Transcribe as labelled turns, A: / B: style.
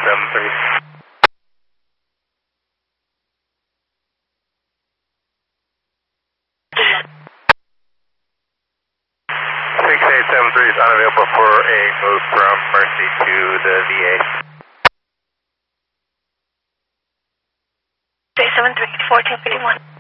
A: 6873. 6873 is unavailable for a move from Mercy to the VA.
B: 6873, 1451.